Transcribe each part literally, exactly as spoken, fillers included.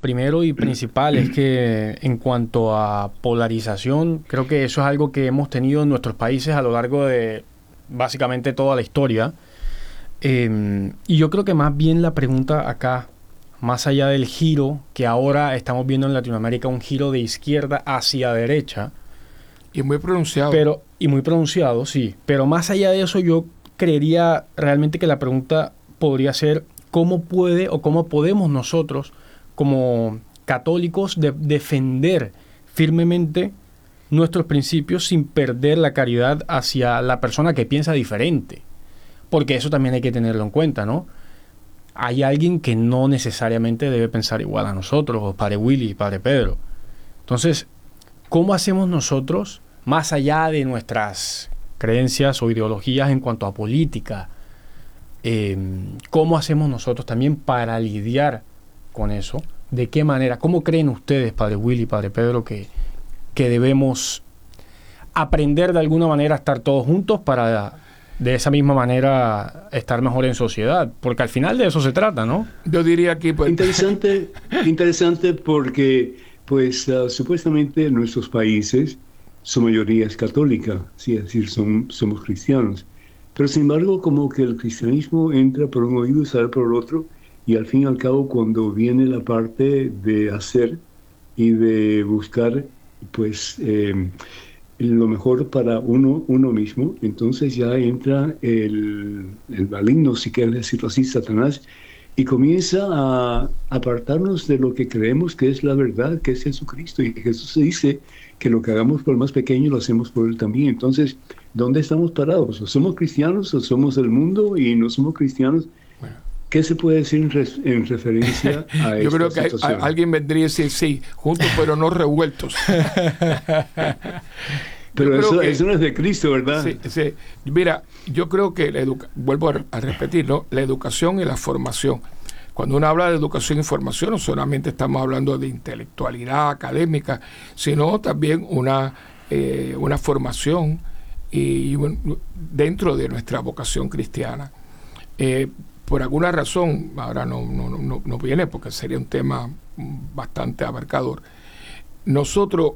primero y principal es que en cuanto a polarización, creo que eso es algo que hemos tenido en nuestros países a lo largo de básicamente toda la historia. Eh, y yo creo que más bien la pregunta acá, más allá del giro que ahora estamos viendo en Latinoamérica, un giro de izquierda hacia derecha. Y muy pronunciado. Pero, y muy pronunciado, sí. Pero más allá de eso, yo creería realmente que la pregunta podría ser cómo puede o cómo podemos nosotros, como católicos, de, defender firmemente nuestros principios sin perder la caridad hacia la persona que piensa diferente. Porque eso también hay que tenerlo en cuenta, ¿no? Hay alguien que no necesariamente debe pensar igual a nosotros, o Padre Willy, Padre Pedro. Entonces, ¿cómo hacemos nosotros, más allá de nuestras creencias o ideologías en cuanto a política, eh, cómo hacemos nosotros también para lidiar con eso? ¿De qué manera? ¿Cómo creen ustedes, Padre Willy, Padre Pedro, que, que debemos aprender de alguna manera a estar todos juntos para de esa misma manera estar mejor en sociedad? Porque al final de eso se trata, ¿no? Yo diría que... Pues... Interesante, interesante porque, pues, uh, supuestamente en nuestros países su mayoría es católica, sí, es decir, son, somos cristianos. Pero sin embargo, como que el cristianismo entra por un oído y sale por el otro, y al fin y al cabo, cuando viene la parte de hacer y de buscar, pues, eh, lo mejor para uno, uno mismo, entonces ya entra el, el maligno, si quieres decirlo así, Satanás, y comienza a apartarnos de lo que creemos que es la verdad, que es Jesucristo. Y Jesús dice que lo que hagamos por el más pequeño lo hacemos por él también. Entonces, ¿dónde estamos parados? ¿O somos cristianos o somos del mundo y no somos cristianos? Bueno, ¿qué se puede decir en, re- en referencia a Yo esta creo que hay, alguien vendría a decir sí, juntos pero no revueltos. Pero eso, que, eso no es de Cristo, ¿verdad? Sí, sí. Mira, yo creo que, la educa- vuelvo a, a repetir, ¿no? La educación y la formación. Cuando uno habla de educación y formación, no solamente estamos hablando de intelectualidad académica, sino también una, eh, una formación y, bueno, dentro de nuestra vocación cristiana. Eh, por alguna razón, ahora no, no, no, no viene porque sería un tema bastante abarcador, nosotros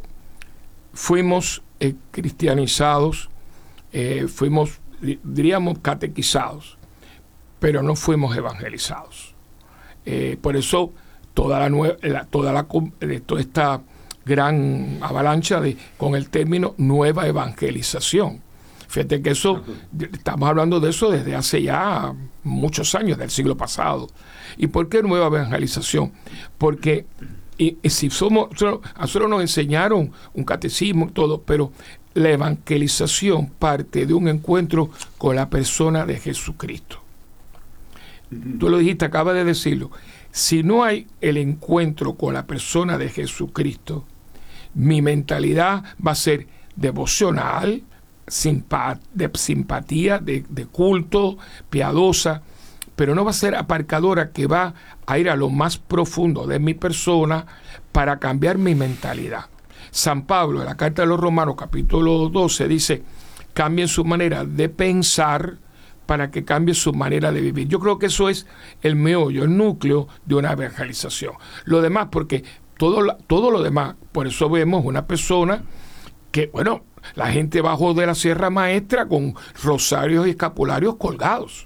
fuimos eh, cristianizados, eh, fuimos, diríamos, catequizados, pero no fuimos evangelizados. Eh, por eso toda la, nue- la, toda, la toda esta gran avalancha de, con el término nueva evangelización. Fíjate que eso, estamos hablando de eso desde hace ya muchos años, del siglo pasado. ¿Y por qué nueva evangelización? Porque y, y si somos, a nosotros nos enseñaron un catecismo y todo, pero la evangelización parte de un encuentro con la persona de Jesucristo. Tú lo dijiste, acabas de decirlo. Si no hay el encuentro con la persona de Jesucristo, mi mentalidad va a ser devocional, simpa- de simpatía, de, de culto, piadosa, pero no va a ser aparcadora que va a ir a lo más profundo de mi persona para cambiar mi mentalidad. San Pablo, en la Carta de los Romanos, capítulo doce, dice, cambien su manera de pensar para que cambie su manera de vivir. Yo creo que eso es el meollo, el núcleo de una evangelización. Lo demás, porque todo, todo lo demás, por eso vemos una persona que, bueno, la gente bajó de la Sierra Maestra con rosarios y escapularios colgados.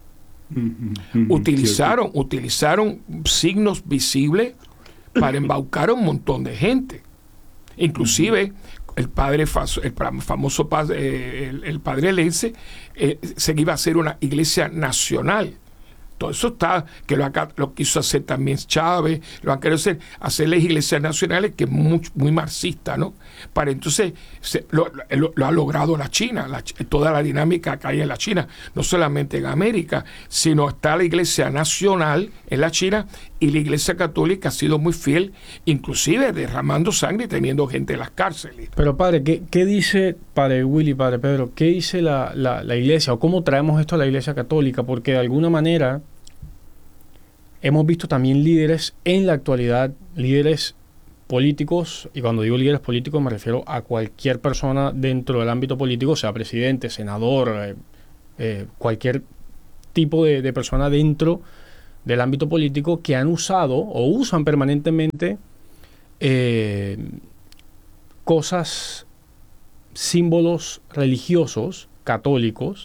Mm-hmm. Utilizaron, mm-hmm. utilizaron signos visibles para embaucar a un montón de gente. Inclusive mm-hmm. el padre el famoso padre, el, el padre Lense eh, se iba a hacer una iglesia nacional. Todo eso está, que lo, acá, lo quiso hacer también Chávez, lo han querido hacer, hacer las iglesias nacionales, que es muy, muy marxista, ¿no? Para entonces, se, lo, lo, lo ha logrado la China, la, toda la dinámica que hay en la China, no solamente en América, sino está la iglesia nacional en la China, y la iglesia católica ha sido muy fiel, inclusive derramando sangre y teniendo gente en las cárceles. Pero padre, ¿qué, qué dice, padre Willy, padre Pedro, qué dice la, la, la iglesia, o cómo traemos esto a la iglesia católica? Porque de alguna manera hemos visto también líderes en la actualidad, líderes políticos, y cuando digo líderes políticos me refiero a cualquier persona dentro del ámbito político, sea presidente, senador, eh, eh, cualquier tipo de, de persona dentro del ámbito político que han usado o usan permanentemente eh, cosas, símbolos religiosos, católicos,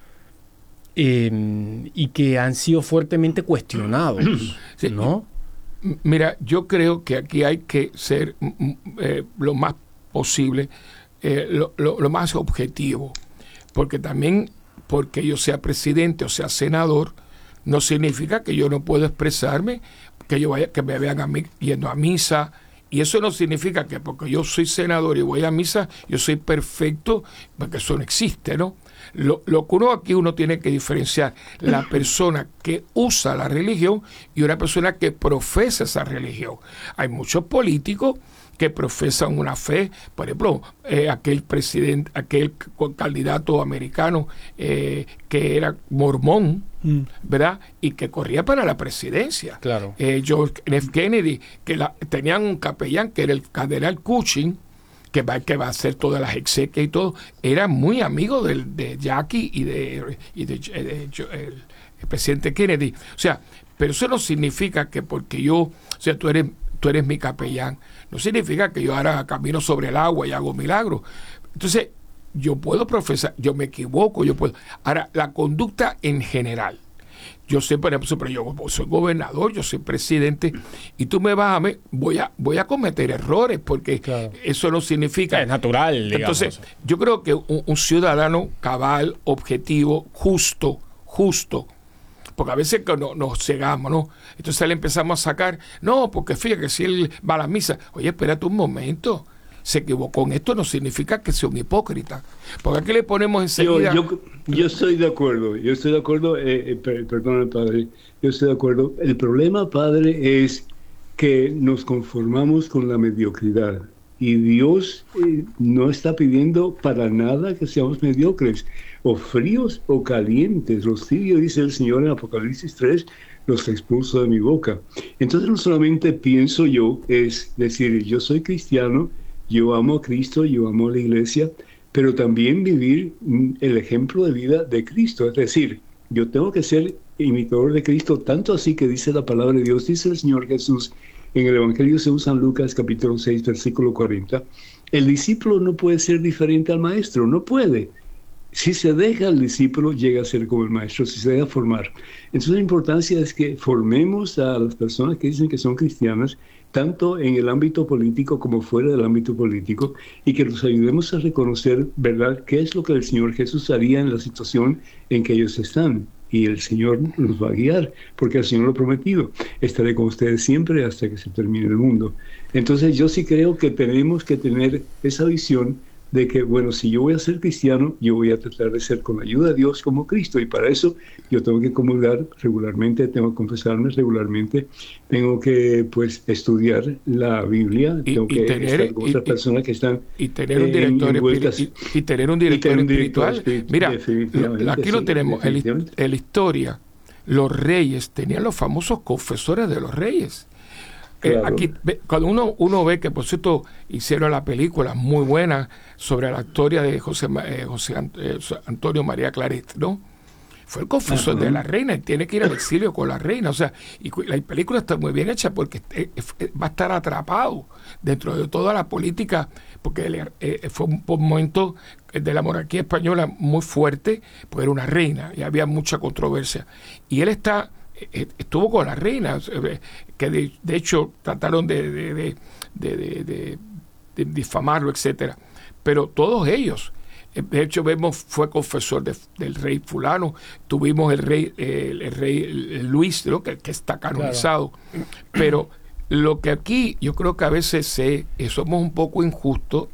eh, y que han sido fuertemente cuestionados, sí, ¿no? Mira, yo creo que aquí hay que ser eh, lo más posible, eh, lo, lo, lo más objetivo, porque también porque yo sea presidente o sea senador, no significa que yo no puedo expresarme, que yo vaya, que me vean a mí yendo a misa, y eso no significa que porque yo soy senador y voy a misa, yo soy perfecto, porque eso no existe, ¿no? Lo, lo que uno aquí uno tiene que diferenciar la persona que usa la religión y una persona que profesa esa religión. Hay muchos políticos que profesan una fe, por ejemplo, eh, aquel presidente, aquel candidato americano eh, que era mormón, mm. ¿verdad? Y que corría para la presidencia. Claro. Eh, John F. Kennedy, que la, tenían un capellán que era el cardenal Cushing, que va, que va a hacer todas las exequias y todo, era muy amigo de, de Jackie y de, y de, de, de, de el, el presidente Kennedy. O sea, pero eso no significa que porque yo, o sea, tú eres, tú eres mi capellán, no significa que yo ahora camino sobre el agua y hago milagros. Entonces, yo puedo profesar, yo me equivoco, yo puedo. Ahora, la conducta en general. Yo sé, por ejemplo, pero yo soy gobernador, yo soy presidente, y tú me vas a ver, voy a, voy a cometer errores, porque claro. eso no significa... Es natural, digamos. Entonces, yo creo que un, un ciudadano cabal, objetivo, justo, justo, porque a veces no, nos cegamos, ¿no? Entonces le empezamos a sacar, no, porque fíjate que si él va a la misa, oye, espérate un momento, se equivocó en esto, no significa que sea un hipócrita. Porque aquí le ponemos enseguida... Yo, yo, yo estoy de acuerdo, yo estoy de acuerdo, eh, eh, perdón, padre, yo estoy de acuerdo. El problema, padre, es que nos conformamos con la mediocridad. Y Dios eh, no está pidiendo para nada que seamos mediocres, o fríos o calientes. Los tibios, dice el Señor en Apocalipsis tres, los expulso de mi boca. Entonces no solamente pienso yo, es decir, yo soy cristiano, yo amo a Cristo, yo amo a la iglesia, pero también vivir el ejemplo de vida de Cristo. Es decir, yo tengo que ser imitador de Cristo, tanto así que dice la palabra de Dios, dice el Señor Jesús en el Evangelio según San Lucas, capítulo seis, versículo cuarenta, el discípulo no puede ser diferente al maestro, no puede. Si se deja el discípulo, llega a ser como el maestro, si se deja formar. Entonces la importancia es que formemos a las personas que dicen que son cristianas, tanto en el ámbito político como fuera del ámbito político, y que los ayudemos a reconocer, ¿verdad?, qué es lo que el Señor Jesús haría en la situación en que ellos están. Y el Señor los va a guiar, porque el Señor lo ha prometido. Estaré con ustedes siempre hasta que se termine el mundo. Entonces yo sí creo que tenemos que tener esa visión de que, bueno, si yo voy a ser cristiano, yo voy a tratar de ser con la ayuda de Dios como Cristo, y para eso yo tengo que comulgar regularmente, tengo que confesarme regularmente, tengo que, pues, estudiar la Biblia, y, tengo y que tener, estar con otras personas que están y tener un director, envueltas, y, y tener un director, un director espiritual. Mira, lo, aquí lo sí, tenemos, en, en la historia, los reyes tenían los famosos confesores de los reyes. Claro. Eh, aquí, cuando uno, uno ve que, por cierto, hicieron la película muy buena sobre la historia de José, eh, José eh, Antonio María Claret, ¿no? Fue el confesor uh-huh. de la reina y tiene que ir al exilio con la reina. O sea, y la película está muy bien hecha porque eh, eh, va a estar atrapado dentro de toda la política, porque eh, fue un, un momento de la monarquía española muy fuerte, porque era una reina y había mucha controversia. Y él está... estuvo con la reina, que de, de hecho trataron de, de, de, de, de, de, de difamarlo, etcétera. Pero todos ellos, de hecho vemos, fue confesor de, del rey fulano, tuvimos el rey, el, el rey el Luis, ¿no? que, que está canonizado. Claro. Pero lo que aquí yo creo que a veces se, somos un poco injustos,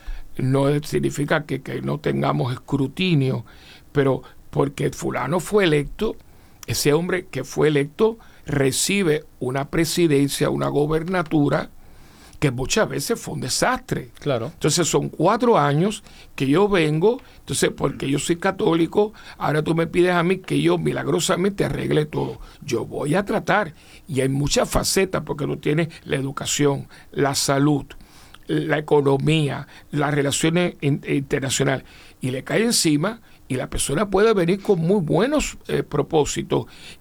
no significa que, que no tengamos escrutinio, pero porque fulano fue electo, ese hombre que fue electo recibe una presidencia, una gobernatura que muchas veces fue un desastre. Claro. Entonces son cuatro años que yo vengo, entonces porque yo soy católico, ahora tú me pides a mí que yo milagrosamente arregle todo. Yo voy a tratar, y hay muchas facetas, porque tú tienes la educación, la salud, la economía, las relaciones in- internacionales, y le cae encima. Y la persona puede venir con muy buenos eh, propósitos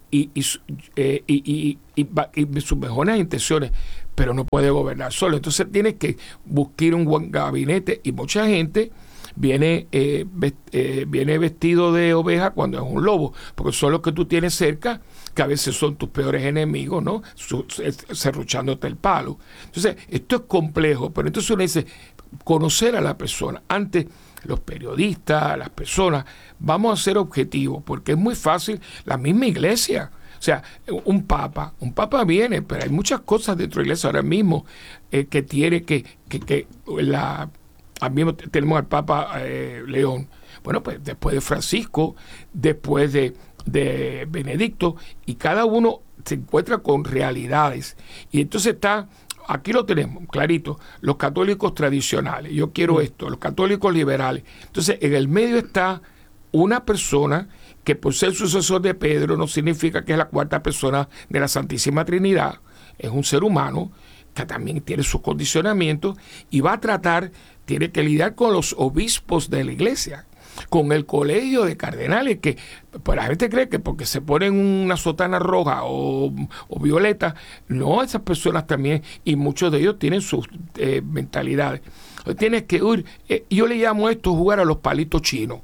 y, y, eh, y, y, y, y, y sus mejores intenciones, pero no puede gobernar solo. Entonces tiene que buscar un buen gabinete, y mucha gente viene, eh, vest, eh, viene vestido de oveja cuando es un lobo, porque son los que tú tienes cerca, que a veces son tus peores enemigos, ¿no? Serruchándote el palo. Entonces, esto es complejo, pero entonces uno dice, conocer a la persona. Antes, los periodistas, las personas, vamos a ser objetivos, porque es muy fácil, la misma iglesia. O sea, un papa, un papa viene, pero hay muchas cosas dentro de la iglesia ahora mismo eh, que tiene que, que, que la... Al mismo tenemos al Papa eh, León. Bueno, pues después de Francisco, después de, de Benedicto, y cada uno se encuentra con realidades. Y entonces está, aquí lo tenemos, clarito, los católicos tradicionales, yo quiero mm. esto, los católicos liberales. Entonces, en el medio está una persona que por ser sucesor de Pedro no significa que es la cuarta persona de la Santísima Trinidad, es un ser humano que también tiene sus condicionamientos y va a tratar, tiene que lidiar con los obispos de la iglesia, con el colegio de cardenales, que pues la gente cree que porque se ponen una sotana roja o, o violeta, no, esas personas también, y muchos de ellos tienen sus eh, mentalidades. Tienes que huir, eh, yo le llamo esto jugar a los palitos chinos.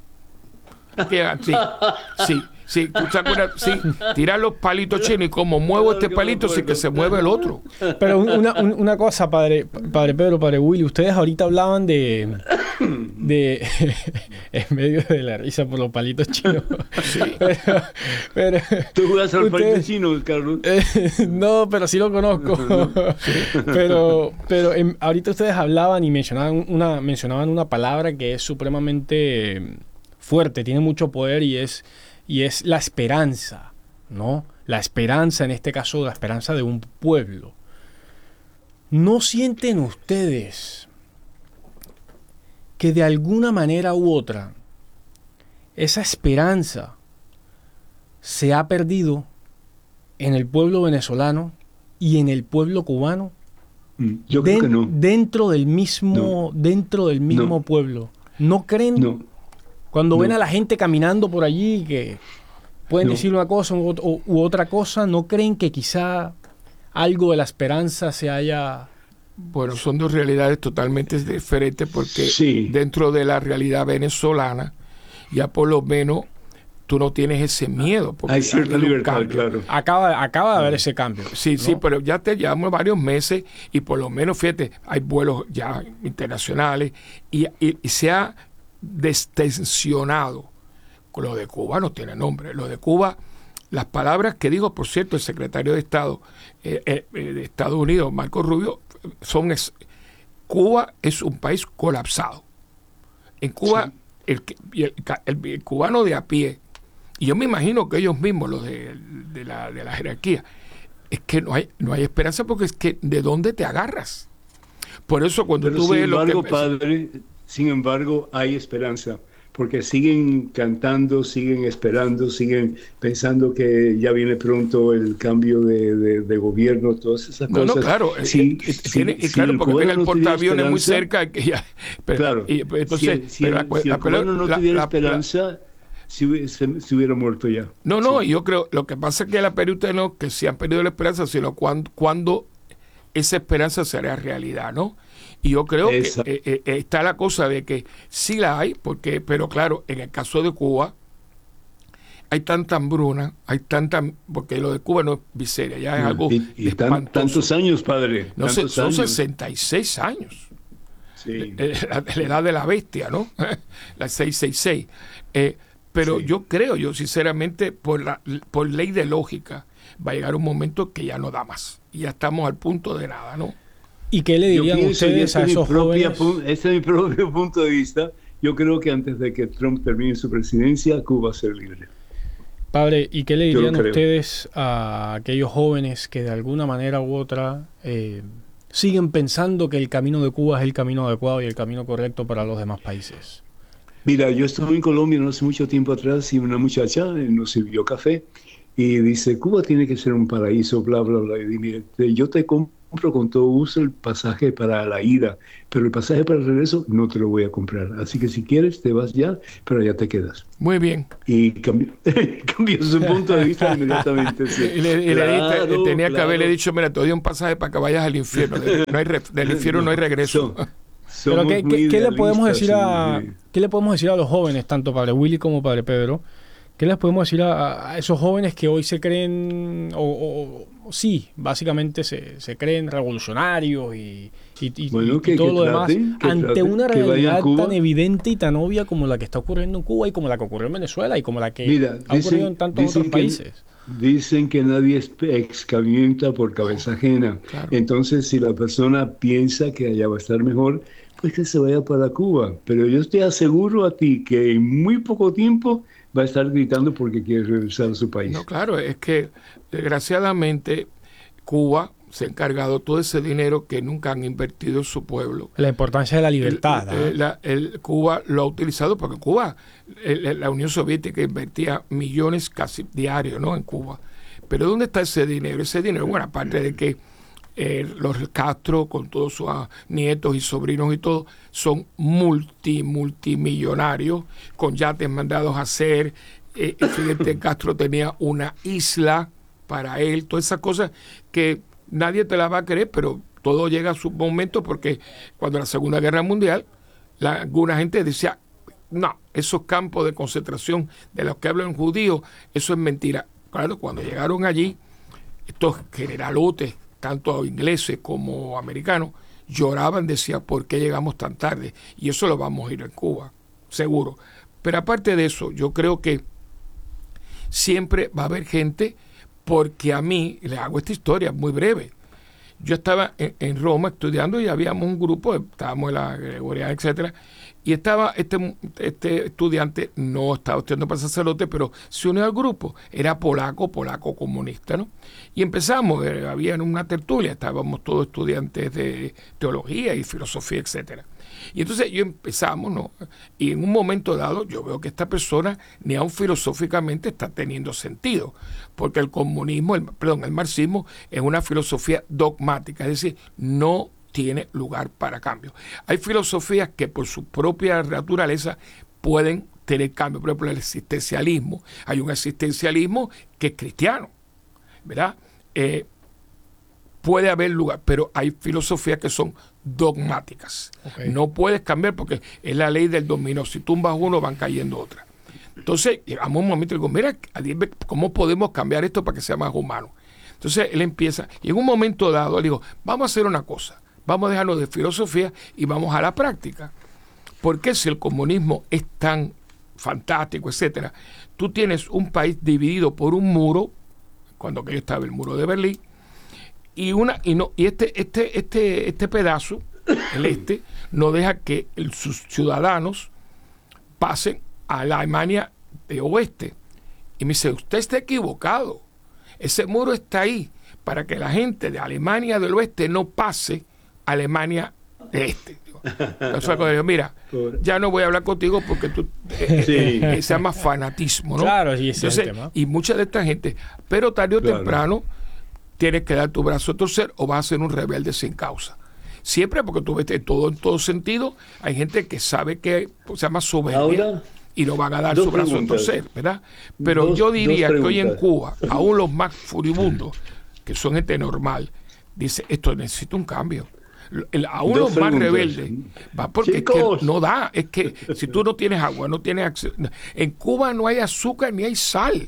Sí, sí. Sí, ¿tú te acuerdas? Sí, tirar los palitos chinos y como muevo este palito, sí que se mueve el otro. Pero una, una cosa, padre, padre Pedro, padre Willy, ustedes ahorita hablaban de, de en medio de la risa por los palitos chinos. Sí. Pero, pero, ¿tú jugas al palito chino, Carlos? Eh, no, pero sí lo conozco. No, no. Pero, pero en, ahorita ustedes hablaban y mencionaban una, mencionaban una palabra que es supremamente fuerte, tiene mucho poder y es Y es la esperanza, ¿no? La esperanza, en este caso, la esperanza de un pueblo. ¿No sienten ustedes que de alguna manera u otra esa esperanza se ha perdido en el pueblo venezolano y en el pueblo cubano? Yo creo que no. Dentro del mismo, no. dentro del mismo no. pueblo. ¿No creen? No. Cuando no. ven a la gente caminando por allí que pueden no. decir una cosa u, u, u otra cosa, ¿no creen que quizá algo de la esperanza se haya...? Bueno, son dos realidades totalmente diferentes porque sí. dentro de la realidad venezolana ya por lo menos tú no tienes ese miedo. Porque hay cierta libertad, claro. Acaba, acaba de haber ese cambio. Sí, ¿no? sí, pero ya te llevamos varios meses y por lo menos, fíjate, hay vuelos ya internacionales y, y, y se ha destensionado. Lo de Cuba no tiene nombre. Lo de Cuba, las palabras que dijo, por cierto, el secretario de Estado eh, eh, de Estados Unidos, Marco Rubio, son es, Cuba es un país colapsado. En Cuba, sí. el, el, el, el cubano de a pie, y yo me imagino que ellos mismos, los de, de, la, de la jerarquía, es que no hay, no hay esperanza porque es que ¿de dónde te agarras? Por eso cuando Pero tú ves embargo, lo que... padre, sin embargo, hay esperanza. Porque siguen cantando, siguen esperando, siguen pensando que ya viene pronto el cambio de, de, de gobierno, todas esas no, cosas. No, claro, sí, eh, sí, tiene, sí, claro, si porque ven el no portaaviones muy cerca. Que ya, pero, claro, y, entonces, si, si, pero el, la, si el la, cubano no la, tuviera la, esperanza, la, se, se, se hubiera muerto ya. No, no, sí. yo creo, lo que pasa es que la periodista no, que si han perdido la esperanza, sino cuando, cuando esa esperanza será realidad, ¿no? Y yo creo Esa. que eh, eh, está la cosa de que sí la hay, porque, pero claro, en el caso de Cuba hay tanta hambruna, hay tanta, porque lo de Cuba no es miseria, ya es no, algo y, y tan, tantos años, padre. No tantos sé, son años. sesenta y seis años. Sí. La, la edad de la bestia, ¿no? La seiscientos sesenta y seis. Eh, pero sí. yo creo, yo sinceramente, por, la, por ley de lógica, va a llegar un momento que ya no da más. Y ya estamos al punto de nada, ¿no? ¿Y qué le dirían pienso, ustedes a esos propia, jóvenes? Este es mi propio punto de vista. Yo creo que antes de que Trump termine su presidencia, Cuba va a ser libre. Padre, ¿y qué le dirían ustedes a aquellos jóvenes que de alguna manera u otra eh, siguen pensando que el camino de Cuba es el camino adecuado y el camino correcto para los demás países? Mira, yo estuve en Colombia no hace mucho tiempo atrás y una muchacha nos sirvió café y dice, Cuba tiene que ser un paraíso, bla, bla, bla. Y mire, yo te compro compro con todo gusto el pasaje para la ida, pero el pasaje para el regreso no te lo voy a comprar. Así que si quieres, te vas ya, pero ya te quedas. Muy bien. Y cambió, cambió su punto de vista inmediatamente. Sí. Y le, y Claro, le di- tenía que claro. haberle dicho, mira, te doy un pasaje para que vayas al infierno. No hay re- del infierno no hay regreso. So- Pero somos ¿qué, muy qué- qué le podemos idealistas, decir a sí. qué le podemos decir a los jóvenes, tanto Padre Willy como Padre Pedro? ¿Qué les podemos decir a, a esos jóvenes que hoy se creen, o, o- o sí, básicamente se, se creen revolucionarios y, y- y- Bueno, y que- todo que lo demás, traten, que ante traten, una que vayan a realidad Cuba? tan evidente y tan obvia como la que está ocurriendo en Cuba y como la que ocurrió en Venezuela y como la que Mira, ha ocurrido dicen- en tantos dicen otros que- países? Dicen que nadie es excamienta por cabeza ajena. Claro. Entonces, si la persona piensa que allá va a estar mejor, pues que se vaya para Cuba. Pero yo te aseguro a ti que en muy poco tiempo va a estar gritando porque quiere regresar a su país. No, claro, es que desgraciadamente Cuba se ha encargado todo ese dinero que nunca han invertido en su pueblo. La importancia de la libertad. El- ¿ah? el- la- el- Cuba lo ha utilizado porque Cuba, el- la Unión Soviética invertía millones casi diarios, ¿no?, en Cuba. Pero ¿dónde está ese dinero? Ese dinero, bueno, aparte de que eh, los Castro, con todos sus ah, nietos y sobrinos y todo, son multi, multimillonarios, con yates mandados a hacer. Eh, el Fidel Castro tenía una isla para él, todas esas cosas que nadie te las va a creer, pero todo llega a su momento, porque cuando la Segunda Guerra Mundial, la, alguna gente decía, no, esos campos de concentración de los que hablan judíos, eso es mentira. Claro, cuando llegaron allí, estos generalotes, tanto ingleses como americanos, lloraban, decían, ¿por qué llegamos tan tarde? Y eso lo vamos a ir en Cuba, seguro. Pero aparte de eso, yo creo que siempre va a haber gente, porque a mí, les hago esta historia muy breve. Yo estaba en, en Roma estudiando y habíamos un grupo, estábamos en la Gregoriana, etcétera, y estaba este, este estudiante, no estaba estudiando para sacerdote, pero se unió al grupo, era polaco, polaco comunista, ¿no? Y empezamos, eh, había una tertulia, estábamos todos estudiantes de teología y filosofía, etcétera. Y entonces yo empezamos, ¿no? Y en un momento dado yo veo que esta persona ni aun filosóficamente está teniendo sentido, porque el comunismo, el, perdón, el marxismo es una filosofía dogmática, es decir, no tiene lugar para cambio. Hay filosofías que por su propia naturaleza pueden tener cambio, por ejemplo el existencialismo. Hay un existencialismo que es cristiano, ¿verdad? Eh, puede haber lugar, pero hay filosofías que son dogmáticas. Okay. No puedes cambiar porque es la ley del dominó. Si tumbas uno, van cayendo otras. Entonces, llegamos a un momento y digo, mira, ¿cómo podemos cambiar esto para que sea más humano? Entonces, él empieza, y en un momento dado, le digo, vamos a hacer una cosa, vamos a dejarnos de filosofía y vamos a la práctica. Porque si el comunismo es tan fantástico, etcétera, tú tienes un país dividido por un muro, cuando aquello estaba el muro de Berlín, y una y no y este este este este pedazo, el este, no deja que el, sus ciudadanos pasen a la Alemania de oeste. Y me dice, usted está equivocado. Ese muro está ahí para que la gente de Alemania del oeste no pase a Alemania de este. Entonces, digo, mira, ya no voy a hablar contigo porque tú eh, Sí. eh, se llama fanatismo, ¿no? Claro, sí, ese es el Entonces, tema. y mucha de esta gente, pero tarde o Claro. temprano tienes que dar tu brazo a torcer o vas a ser un rebelde sin causa. Siempre, porque tú ves en todo, en todo sentido, hay gente que sabe que pues, se llama soberbia Ahora, y no van a dar dos su brazo a preguntas. torcer, ¿verdad? Pero Dos- yo diría dos que hoy en preguntas. Cuba, aún los más furibundos, que son gente normal, dice, esto necesita un cambio. El- aún Dos los más preguntas. rebeldes, va porque es que Chicos. no da, es que si tú no tienes agua, no tienes acceso. En Cuba no hay azúcar ni hay sal.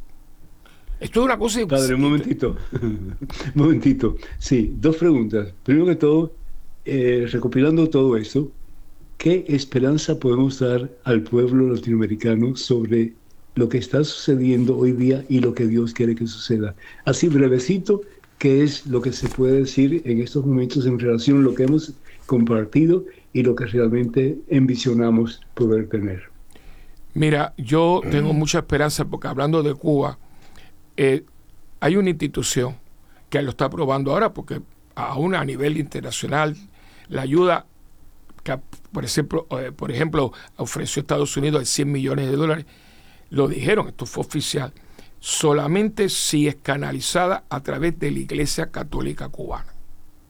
Esto es una cosa. Padre, un momentito. un momentito. Sí, dos preguntas. Primero que todo, eh, recopilando todo esto, ¿qué esperanza podemos dar al pueblo latinoamericano sobre lo que está sucediendo hoy día y lo que Dios quiere que suceda? Así brevecito, ¿qué es lo que se puede decir en estos momentos en relación a lo que hemos compartido y lo que realmente envisionamos poder tener? Mira, yo tengo mucha esperanza porque hablando de Cuba, eh, hay una institución que lo está probando ahora porque aún a nivel internacional la ayuda que, por ejemplo, eh, por ejemplo ofreció Estados Unidos de cien millones de dólares, lo dijeron, esto fue oficial, solamente si es canalizada a través de la Iglesia Católica Cubana.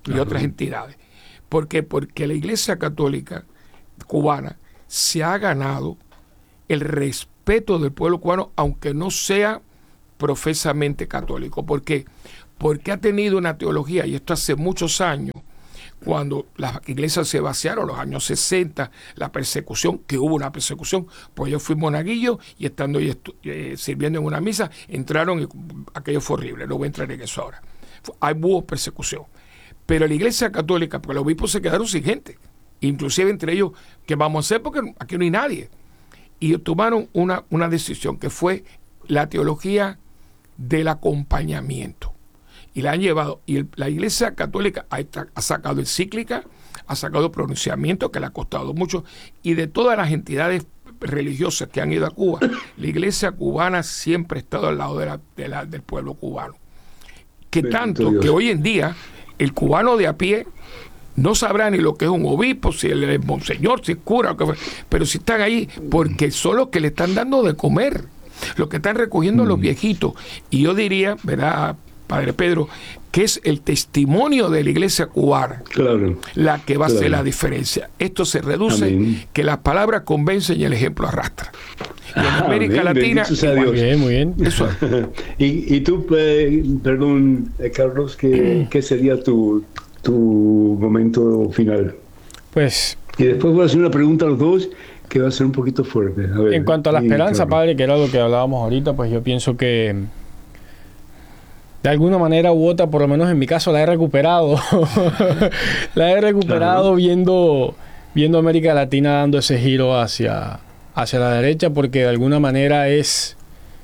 y Ajá. otras entidades. ¿Por qué? Porque la Iglesia Católica cubana se ha ganado el respeto del pueblo cubano, aunque no sea profesamente católico. ¿Por qué? Porque ha tenido una teología, y esto hace muchos años, cuando las iglesias se vaciaron, los años sesenta, la persecución, que hubo una persecución, pues yo fui monaguillo y estando ahí eh, sirviendo en una misa, entraron y aquello fue horrible, no voy a entrar en eso ahora. Hay hubo persecución. Pero la Iglesia Católica, porque los obispos se quedaron sin gente, inclusive entre ellos, ¿qué vamos a hacer? Porque aquí no hay nadie. Y tomaron una, una decisión que fue la teología del acompañamiento. Y la han llevado, y el, la Iglesia Católica ha, ha sacado encíclica, ha sacado pronunciamiento que le ha costado mucho, y de todas las entidades religiosas que han ido a Cuba, la Iglesia cubana siempre ha estado al lado de la, de la, del pueblo cubano. Que Bendito tanto Dios. Que hoy en día el cubano de a pie no sabrá ni lo que es un obispo, si él es monseñor, si es cura, pero si están ahí, porque son los que le están dando de comer, los que están recogiendo mm. los viejitos. Y yo diría, ¿verdad, Padre Pedro, que es el testimonio de la Iglesia cubana, claro, la que va claro. a hacer la diferencia? Esto se reduce, Amén. Que las palabras convencen y el ejemplo arrastra. Y en América Amén. Latina, muy bien, muy bien. Eso. y, y tú, eh, perdón, eh, Carlos, ¿qué, ¿qué sería tu, tu momento final? Pues... Y después voy a hacer una pregunta a los dos que va a ser un poquito fuerte. A ver, en cuanto a la y, esperanza, Carlos. Padre, que era lo que hablábamos ahorita, pues yo pienso que de alguna manera u otra, por lo menos en mi caso, la he recuperado. la he recuperado Ajá. viendo, viendo América Latina dando ese giro hacia, hacia la derecha, porque de alguna manera es,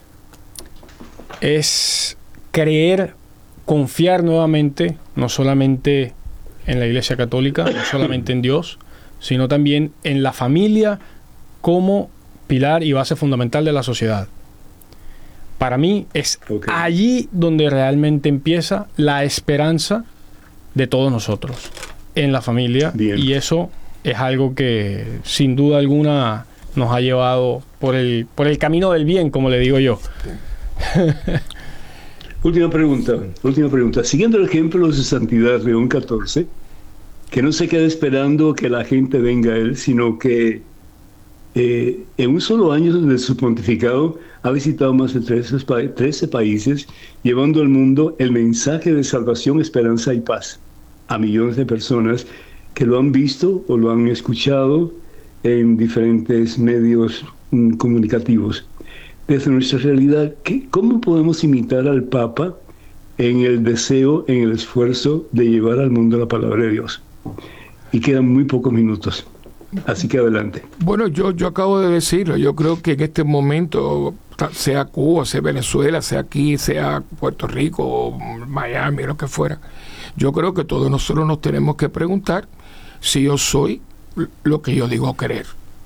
es creer, confiar nuevamente, no solamente en la Iglesia Católica, no solamente en Dios, sino también en la familia como pilar y base fundamental de la sociedad. Para mí es okay. allí donde realmente empieza la esperanza de todos nosotros, en la familia. Bien. Y eso es algo que sin duda alguna nos ha llevado por el, por el camino del bien, como le digo yo. Última pregunta, última pregunta. Siguiendo el ejemplo de su santidad León catorce, que no se quede esperando que la gente venga a él, sino que eh, en un solo año de su pontificado ha visitado más de trece, trece países, llevando al mundo el mensaje de salvación, esperanza y paz a millones de personas que lo han visto o lo han escuchado en diferentes medios mm, comunicativos. Desde nuestra realidad, ¿qué, ¿cómo podemos imitar al Papa en el deseo, en el esfuerzo de llevar al mundo la palabra de Dios? Y quedan muy pocos minutos, así que adelante. Bueno, yo, yo acabo de decirlo, yo creo que en este momento, sea Cuba, sea Venezuela, sea aquí, sea Puerto Rico, Miami, lo que fuera, yo creo que todos nosotros nos tenemos que preguntar si yo soy lo que yo digo creer.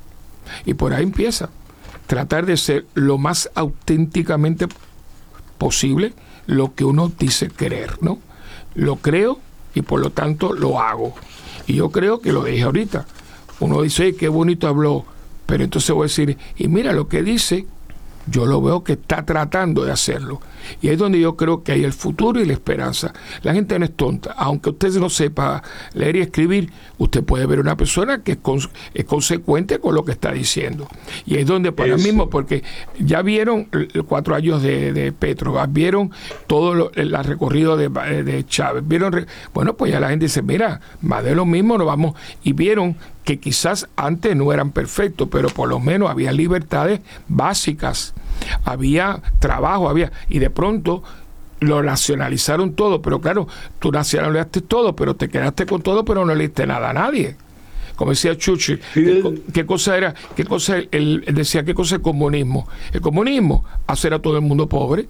Y por ahí empieza. Tratar de ser lo más auténticamente posible lo que uno dice creer, ¿no? Lo creo y por lo tanto lo hago. Y yo creo que lo dije ahorita. Uno dice, hey, qué bonito habló, pero entonces voy a decir, y mira lo que dice, yo lo veo que está tratando de hacerlo. Y ahí es donde yo creo que hay el futuro y la esperanza. La gente no es tonta. Aunque usted no sepa leer y escribir, usted puede ver una persona que es, con, es consecuente con lo que está diciendo. Y ahí es donde para mí mismo, porque ya vieron cuatro años de, de Petro, vieron todo lo, el recorrido de, de Chávez, vieron, bueno, pues ya la gente dice, mira, más de lo mismo, nos vamos, y vieron que quizás antes no eran perfectos, pero por lo menos había libertades básicas, había trabajo, había, y de pronto lo nacionalizaron todo, pero claro, tú nacionalizaste todo, pero te quedaste con todo, pero no le diste nada a nadie. Como decía Churchill, ¿qué, qué cosa era? ¿Qué cosa él, él decía? ¿Qué cosa es el comunismo? El comunismo, hacer a todo el mundo pobre.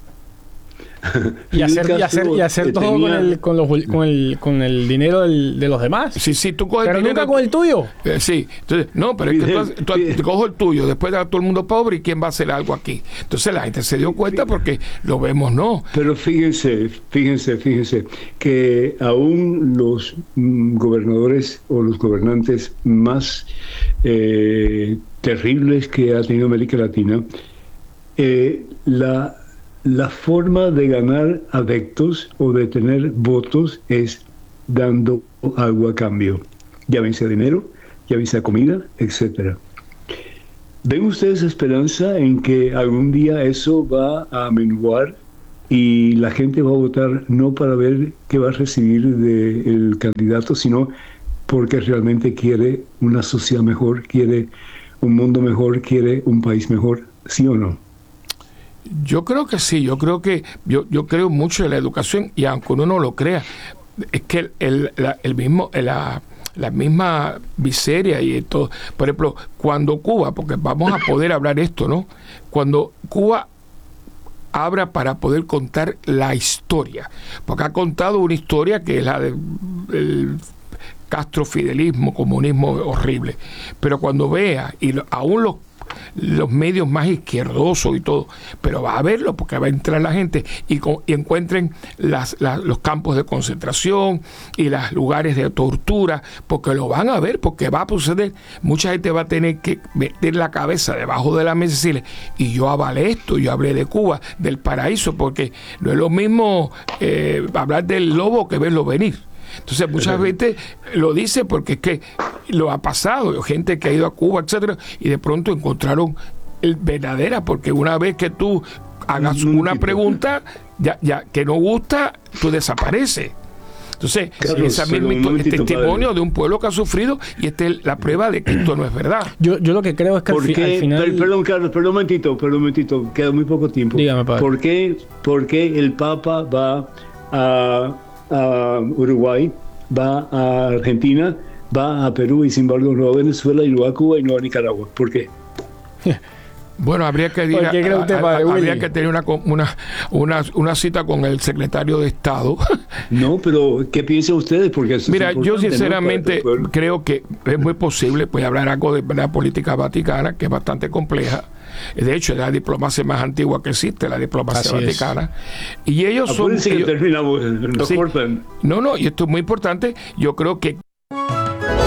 y hacer, y hacer, y hacer todo tenía... con, el, con, los, con, el, con el dinero del, de los demás. Sí, sí, tú coges pero el dinero, nunca con el tuyo. Eh, sí, entonces, no, pero es que tú, tú, tú coges el tuyo, después de todo el mundo pobre, ¿y quién va a hacer algo aquí? Entonces la gente se dio cuenta porque lo vemos, ¿no? Pero fíjense, fíjense, fíjense, que aún los mm, gobernadores o los gobernantes más eh, terribles que ha tenido América Latina, eh, la La forma de ganar adeptos o de tener votos es dando algo a cambio. Ya sea dinero, ya sea comida, etcétera. ¿Ven ustedes esperanza en que algún día eso va a menguar y la gente va a votar no para ver qué va a recibir del candidato, sino porque realmente quiere una sociedad mejor, quiere un mundo mejor, quiere un país mejor? ¿Sí o no? Yo creo que sí, yo creo que yo, yo creo mucho en la educación, y aunque uno no lo crea, es que el, el, la, el mismo la, la misma miseria y todo, por ejemplo, cuando Cuba, porque vamos a poder hablar esto, ¿no? Cuando Cuba abra para poder contar la historia, porque ha contado una historia que es la del castrofidelismo, comunismo horrible, pero cuando vea, y lo, aún los los medios más izquierdosos y todo, pero va a verlo porque va a entrar la gente y, con, y encuentren las, las, los campos de concentración y los lugares de tortura, porque lo van a ver, porque va a suceder. Mucha gente va a tener que meter la cabeza debajo de la mesa y decirle, y yo avalé esto, yo hablé de Cuba, del paraíso, porque no es lo mismo eh, hablar del lobo que verlo venir. Entonces muchas veces lo dice porque es que lo ha pasado, gente que ha ido a Cuba, etcétera, y de pronto encontraron el verdadera, porque una vez que tú hagas una pregunta ya, ya que no gusta, tú desapareces. Entonces, Carlos, ese mismo testimonio padre. de un pueblo que ha sufrido, y esta es la prueba de que esto no es verdad. Yo, yo lo que creo es que al, fi al final... Per, perdón, Carlos, perdón un momentito, perdón un momentito, queda muy poco tiempo. Dígame, padre. ¿Por qué, por qué el Papa va a... a Uruguay, va a Argentina, va a Perú y sin embargo no a Venezuela y no a Cuba y no a Nicaragua? ¿Por qué? Bueno, habría que ir a, usted, a, a, habría que tener una, una, una, una cita con el secretario de Estado. No, pero ¿qué piensan ustedes? Porque eso Mira, es yo sinceramente ¿no? creo que es muy posible, puede hablar algo de la política vaticana, que es bastante compleja. De hecho, es la diplomacia más antigua que existe, la diplomacia Así vaticana. Es. Y ellos son... Ellos, que terminamos, nos sí, cortan. No, no, y esto es muy importante. Yo creo que